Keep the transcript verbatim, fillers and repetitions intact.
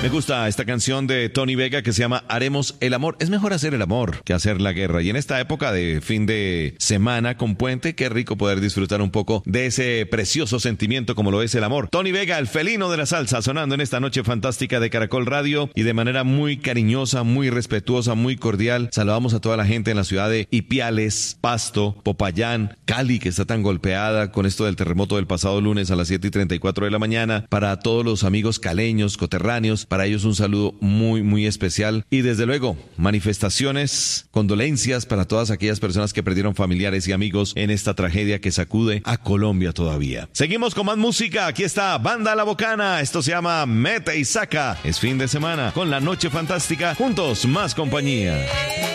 Me gusta esta canción de Tony Vega que se llama Haremos el amor. Es mejor hacer el amor que hacer la guerra. Y en esta época de fin de semana con puente, qué rico poder disfrutar un poco de ese precioso sentimiento como lo es el amor. Tony Vega, el felino de la salsa, sonando en esta noche fantástica de Caracol Radio y de manera muy cariñosa, muy respetuosa, muy cordial. Saludamos a toda la gente en la ciudad de Ipiales, Pasto, Popayán, Cali, que está tan golpeada con esto del terremoto del pasado lunes a las siete y treinta y cuatro de la mañana. Para todos los amigos caleños, coterráneos, para ellos un saludo muy, muy especial. Y desde luego, manifestaciones, condolencias para todas aquellas personas que perdieron familiares y amigos en esta tragedia que sacude a Colombia todavía. Seguimos con más música. Aquí está Banda La Bocana. Esto se llama Mete y Saca. Es fin de semana con la noche fantástica. Juntos, más compañía.